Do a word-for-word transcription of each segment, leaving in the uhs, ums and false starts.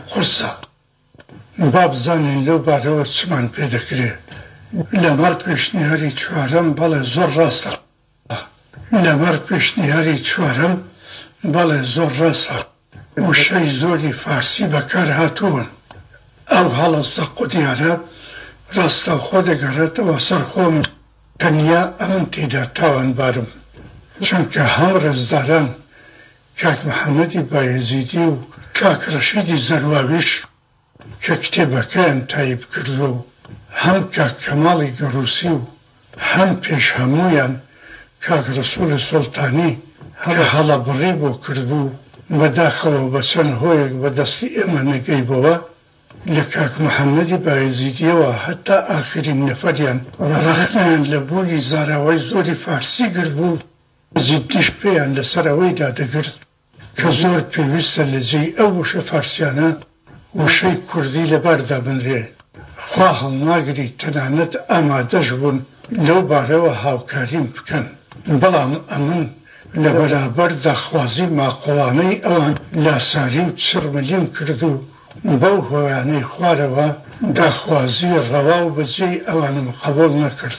قرصە با بزانین لەو بارەوە چمان پێ دەکرێت. لەمەڕ پێشنیاری چوارەم بەڵێ زۆر ڕاستە لەمەڕ پێشنیاری چوارەم بەڵێ زۆر ڕاستە وشەی زۆری فارسی بەکار هاتوون. ئەو هەڵە زەقودیانە ڕاستەوخۆ دەگەڕێتەوە سەر خۆم تەنیا ئەمن تێدا تاوانبارم، چونکە هەم ڕێزداران کاک محەممەدی بایەزیدی و کاک ڕەشیدی زەرواویش کە کتێبەکەیان تایب کردو و هەم کاک کەماڵی گەڕووسی و هەم پێش هەموویان کاک ڕەسووڵی سوڵتانی هەر هەڵە بڕی بۆ کردبوو بەداخەوە بە چەند هۆیەک بەدەستی ئێمە نەگەیبەوە لە کاک محەممەدی بایەزیدیەوە هەتا ئاخرین نەفەریان ڕەحمیان لە بوونی زاراوەی زۆری فارسی گرت بوو. جددیش پێیان لەسەرەوەیدا دەگرت کە زۆر پێویستە لە جێی ئەو وشە فارسیانە وشەی کوردی لەباردا بنرێ. خوا هەڵناگری تەنانەت ئامادەش بوون لەو بارەوە هاوکاریم بکەن، بەڵام ئەمن لە بەرابەر داخوازی ماقۆڵانەی ئەوان لاساری و چرمەلیم کرد و بەو هۆیانەی خوارەوە داخوازی ڕەوا و بەجێی ئەوانم قبوڵ نەکرد.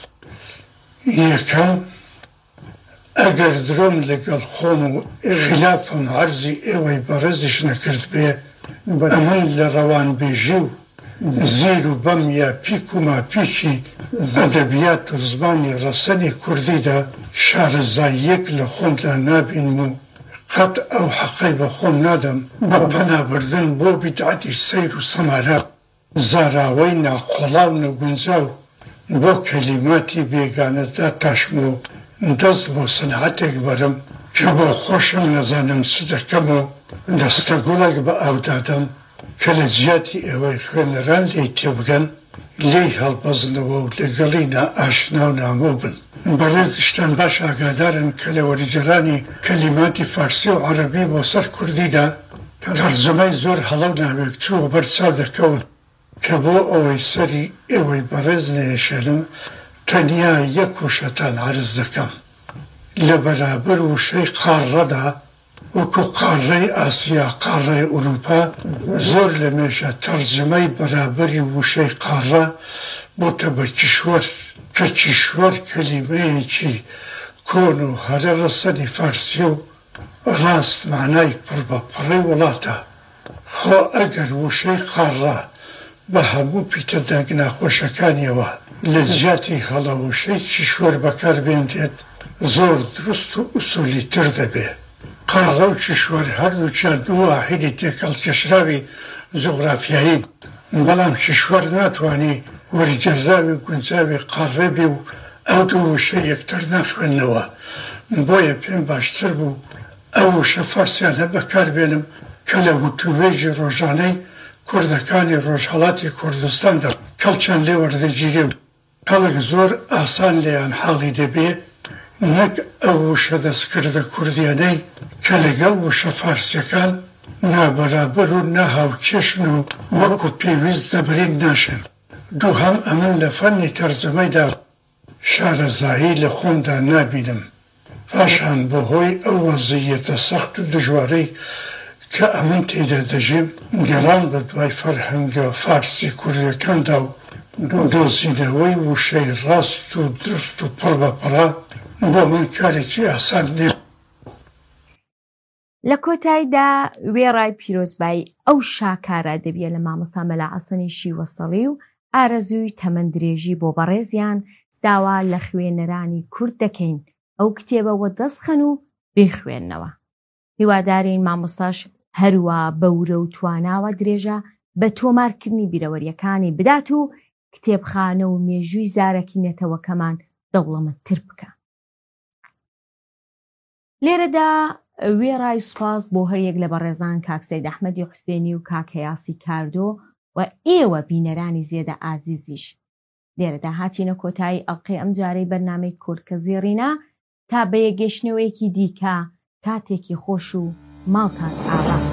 یەکەم ئەگەر درۆم لەگەڵ خۆم و خلافم عەرزی ئێوەی بەڕێزیش نەکرد بێ، ئەمن لە ڕەوانبێژی و زیر و بەم یا پیک و ماپیکی ئەدەبیات و زمانی ڕەسەنی کوردیدا شارەزاییەک لە خۆمدا نابینم و قەت ئەو حەقەی بە خۆم نادەم بە پەنابردن بۆ بیدعەتی سەیر و سەمارە زاراوەی ناقۆڵا و نەگونجاو بۆ کەلیماتی بێگانەدا تاشم و دەست بۆ سەنعەتێک بەرم کە بۆ خۆشم نەزانم چ دەکەم و دەستەگوڵێک بە ئاودادەم کە لە جیاتی ئێوەی خوێنەران لێی تێبگەن لێی هەڵبەزنەوە و لەگەڵی نائاشنا و نامۆ بن. بەڕێزیشتان باش ئاگادارن کە لە وەریجەرانی کەلیماتی فارسی و عەرەبی بۆ سەر کوردیدا تەرجەمەی زۆر هەڵەو ناوێک چوو بەرچاو دەکەون کە بۆ ئەوەی سەری ئێوەی بەڕێز نەیەشێنم تەنیا یەک وشەتان عەرز دەکەم. لە بەرابەر وشەی قارڕەدا وەکو قارڕەی ئاسیا قارڕەی ئوروپا زۆر لە مێشە تەرجەمەی بەرابەری وشەی قارڕە بۆتە بە کیشوەر کە کیشوەر کەلیمەیەکی کۆن و هەرە ڕەسەنی فارسی و ڕاست معنای پڕ بە پڕەی وڵاتە. خۆ ئەگەر وشەی قارڕە بە هەموو پیتەدەنگ ناخۆشەکانیەوە لە زیاتی هەڵە وشەی کیشوەر بەکار بێنرێت زۆر دروست و ئوسولی تر دەبێ. قارڕە و کیشوەر هەردووچیان دوو واحیدی تێکەڵکێشراوی جوغرافیایی، بەڵام کیشوەر ناتوانی وەریجەراوی گونجاوی قارڕێ بێ و ئەو دوو وشە یەکتر ناخوێننەوە. بۆیە پێم باشتر بوو ئەو وشە فارسیانە بەکار بێنم کە لە وتوبێژی ڕۆژانەی کوردەکانی ڕۆژهەڵاتی کوردستاندا کەڵکیان لێ وەردەگیرێ و کەڵک زۆر ئاسان لێیان حاڵی دەبێ، نەک ئەو وشە دەستکردە کوردیانەی کە لەگەڵ وشە فارسیەکان نابەرابەر و ناهاوکێشن و وەکو پێویست دەبرین ناشن. دووهەم ئەمن لە فەنی تەرجەمەیدا شارەزایی لە خۆمدا نابینم، پاشان بەهۆی ئەو وەزعیەتە سەخت و دژوارەی کە ئەمن تێدا دەژیم گەڕان بە دوای فەرهەنگە فارسی کوردیەکاندا و دۆزینەوەی وشەی ڕاست و درست و پڕ بە پڕە بۆ من کارێکی ئاسان نییە. لە کۆتاییدا وێڕای پیرۆزبایی ئەو شاکارە دەبیە لە مامۆستا مەلا حەسەنی شیوەسەڵی و ئارەزووی تەمەندرێژی بۆ بەڕێزیان داوا لە خوێنەرانی کورد دەکەین ئەو کتێبەوە دەستخەن و بخوێننەوە. هیوادارین مامۆستاش هەروە بەورە و تواناوە درێژە بە تۆمارکردنی بیرەوەریەکانی بدات و کتێبخانە و مێژووی زارەکی نەتەوەکەمان دەوڵەمەندتر بکە. لێرەدا وێڕای سوپاس بۆ هەریەک لە بەڕێزان کاک سەید ئەحمەدی حوسێنی و کاک هەیاسی کاردۆ و ئێوە بینەرانی زێدە ئازیزیش. لێرەدا هاتینە کۆتایی ئەڵقەی ئەم جارەی بەرنامەی کورد کە زێڕینە تا بە یەکگەشتنەوەیەکی دیکە کاتێکی خۆش و ماڵتان ئاوا.